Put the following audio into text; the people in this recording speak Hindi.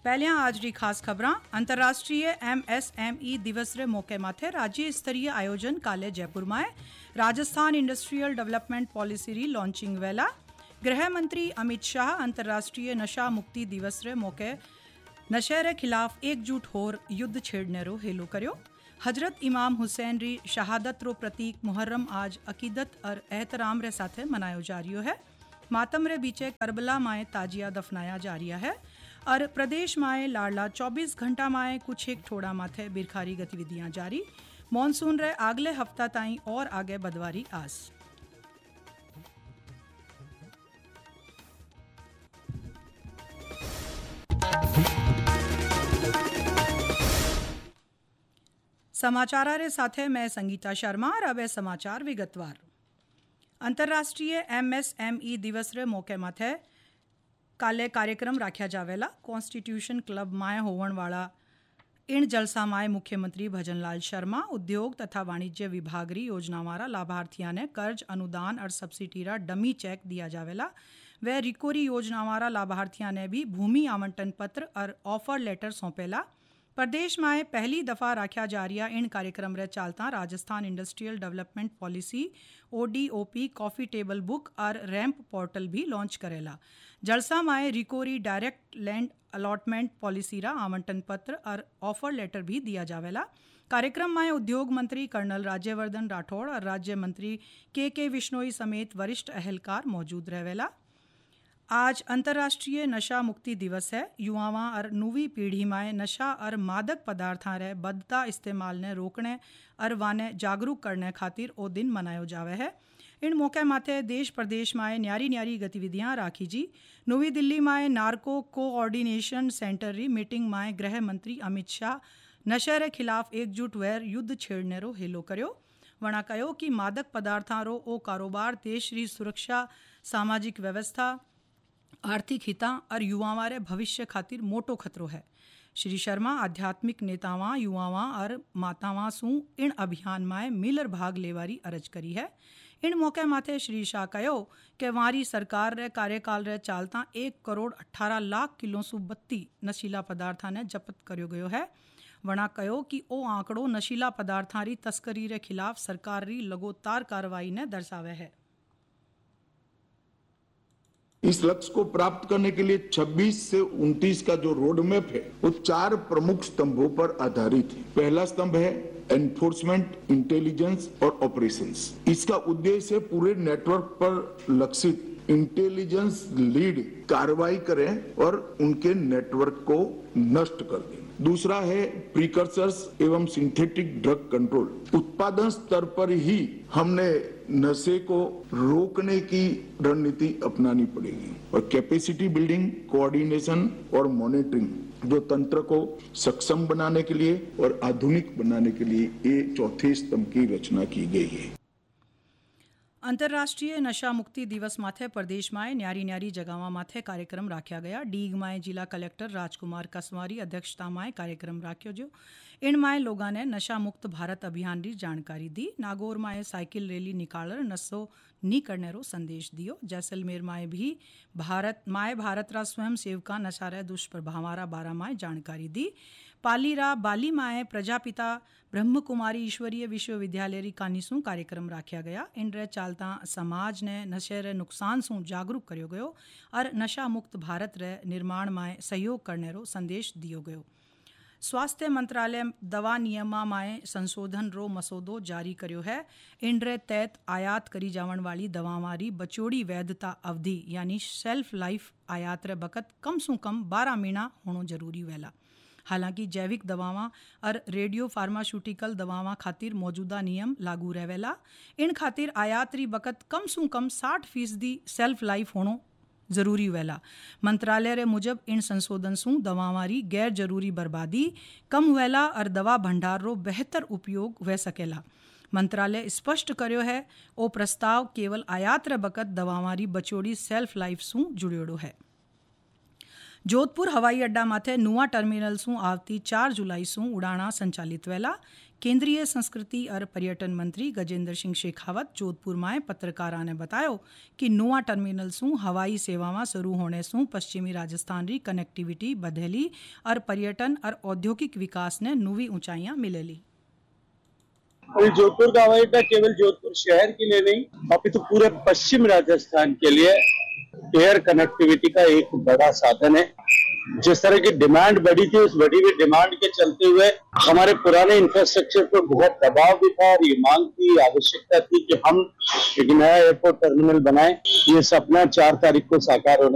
पहलियां आज री खास खबरां। अंतर्राष्ट्रीय MSME दिवस रे मौके माथे राज्य स्तरीय आयोजन काले जयपुर में राजस्थान इंडस्ट्रियल डेवलपमेंट पॉलिसी री लॉन्चिंग वेला। गृह मंत्री अमित शाह अंतर्राष्ट्रीय नशा मुक्ति दिवस रे मौके नशे रे खिलाफ एकजुट होर युद्ध छेड़ने रो हेलो कर्यो। हजरत इमाम हुसैन री शहादत रो प्रतीक मुहर्रम आज अकीदत और एहतराम रे साथे मनायो जा रियो है। मातम रे बीचे करबला माए ताजिया दफनाया जा रिया है और प्रदेश माए लाडला 24 घंटा माए कुछ एक ठोड़ा माथे बिरखारी गतिविधियां जारी। मॉनसून रे अगले हफ्ता ताई और आगे बदवारी आस। समाचार रे साथे मैं संगीता शर्मा और अब समाचार विगतवार। अंतर्राष्ट्रीय MSME दिवस रे मौके माथे काले कार्यक्रम राख्या जावेला। कॉन्स्टिट्यूशन क्लब माए होवण वाला इन जलसा माए मुख्यमंत्री भजनलाल शर्मा उद्योग तथा वाणिज्य विभाग री योजना वाला लाभार्थियों ने कर्ज अनुदान और सब्सिडी रा डमी चेक दिया जावेला। वे रिकोरी योजना वाला लाभार्थियों ने भी भूमि आवंटन पत्र और ऑफर लेटर सौंपेला। प्रदेश में पहली दफा राख्या जा रिया इन कार्यक्रम रे चालता Rajasthan industrial development policy ODOP coffee table book और रैंप पोर्टल भी लॉन्च करेला। जलसा में रिकोरी डायरेक्ट लैंड अलॉटमेंट पॉलिसी रा आवंटन पत्र और ऑफर लेटर भी दिया जावेला। कार्यक्रम में उद्योग मंत्री कर्नल राज्यवर्धन राठौड़ और राज्य मंत्री के विश्नोई समेत वरिष्ठ अहलकार मौजूद रहेला। आज अंतर्राष्ट्रीय नशा मुक्ति दिवस है। युवावां और नवी पीढ़ी में नशा और मादक पदार्थां रे बढ़ता इस्तेमाल ने रोकने और वाने जागरूक करने खातिर ओ दिन मनायो जावे है। इन मौके माथे देश प्रदेश में न्यारी न्यारी गतिविधियां राखी जी। नवी दिल्ली में नार्को कोऑर्डिनेशन सेंटर री मीटिंग में गृह मंत्री अमित शाह नशे रे खिलाफ एकजुट वेर युद्ध छेड़ने रो हेलो कर्यो। वणा कहो कि मादक पदार्थां रो ओ कारोबार देश री सुरक्षा, सामाजिक व्यवस्था, आर्थिक हिता और युवावां रे भविष्य खातिर मोटो खतरो है। श्री शर्मा आध्यात्मिक नेतावां, युवावां और मातावां सु इन अभियान में मिलर भाग लेवारी अरज करी है। इन मौके माथे श्री शाह कहो कि वारी सरकार रे कार्यकाल रे चालता 1 करोड़ 18 लाख किलो सु 32 नशीला पदार्थां ने जब्त कर्यो गयो है। वणा कहो कि ओ आंकड़ो नशीला पदार्थां री तस्करी रे खिलाफ सरकार री लगातार कार्रवाई ने दर्शावे है। इस लक्ष्य को प्राप्त करने के लिए 26 से 29 का जो रोड मैप है वो 4 प्रमुख स्तंभों पर आधारित है। पहला स्तंभ है एनफोर्समेंट, इंटेलिजेंस और ऑपरेशंस। इसका उद्देश्य है पूरे नेटवर्क पर लक्षित इंटेलिजेंस लीड कार्रवाई करें और उनके नेटवर्क को नष्ट कर दें। दूसरा है प्रीकर्सर्स एवं सिंथेटिक ड्रग कंट्रोल। उत्पादन स्तर पर ही हमने नशे को रोकने की रणनीति अपनानी पड़ेगी और कैपेसिटी बिल्डिंग, कोऑर्डिनेशन और मॉनिटरिंग जो तंत्र को सक्षम बनाने के लिए और आधुनिक बनाने के लिए ये चौथे स्तंभ की रचना की गई है। अंतर्राष्ट्रीय नशा मुक्ति दिवस माथे प्रदेश में न्यारी न्यारी जगहों माथे कार्यक्रम राख्या गया। डीग में जिला कलेक्टर राजकुमार कसवारी अध्यक्षता में कार्यक्रम राख्यो जो। इन माए लोगों ने नशा मुक्त भारत अभियान की जानकारी दी। नागौर माए साइकिल रैली निकालर नशो नी करने रो संदेश दियो। जैसलमेर माए भी भारत रा स्वयं सेवका नशा रे दुष्प्रभावारा बारा माए जानकारी दी। पाली रा बाली माए प्रजापिता ब्रह्म कुमारी ईश्वरीय विश्वविद्यालय री कानीसू कार्यक्रम राख्या गया। इन रे चालता समाज ने नशे रे नुकसान सु जागरूक कर्यो गयो और नशा मुक्त भारत रे निर्माण में सहयोग करने रो संदेश दियो गयो। स्वास्थ्य मंत्रालय दवा नियमा में संशोधन रो मसौदो जारी कर्यो है। इन रे तहत आयात करी जावन वाली दवावां री बचोड़ी वैधता अवधि यानी शेल्फ लाइफ आयात रे बकत कम सु कम 12 महीना होनो जरूरी वेला। हालांकि जैविक दवावां और रेडियो फार्मास्यूटिकल दवावां खातिर मौजूदा नियम लागू रहेला। इन खातिर आयात री बकत कम सु कम 60% सेल्फ लाइफ होनो जरूरी वेला। मंत्रालय रे मुजब इन संशोधन सु दवावां री गैर जरूरी बर्बादी कम वेला और दवा भंडार रो बेहतर उपयोग वे सकेला। मंत्रालय स्पष्ट कर्यो है ओ प्रस्ताव केवल आयात रे बकत दवावां री बचोड़ी सेल्फ लाइफ सु जुड़ियोड़ो है। जोधपुर हवाई अड्डा माथे नुआ टर्मिनल सु आवती 4 जुलाई सु उड़ाणा संचालित वेला। केंद्रीय संस्कृति और पर्यटन मंत्री गजेंद्र सिंह शेखावत जोधपुर में पत्रकारों ने बताया कि नोआ टर्मिनल सू हवाई सेवा शुरू होने सू पश्चिमी राजस्थान री कनेक्टिविटी बधेली और पर्यटन और औद्योगिक विकास ने नवी ऊंचाइयां मिलेली। जोधपुर का हवाई अड्डा केवल जोधपुर शहर के लिए नहीं, अपितु पूरे पश्चिम राजस्थान के लिए एयर कनेक्टिविटी का एक बड़ा साधन है। जिस तरह की डिमांड बढ़ी थी, उस बढ़ी हुई डिमांड के चलते हुए हमारे पुराने इंफ्रास्ट्रक्चर पर बहुत दबाव भी था और ये मांग की आवश्यकता थी कि हम एक नया एयरपोर्ट टर्मिनल बनाएं। ये सपना 4 तारीख को साकार होने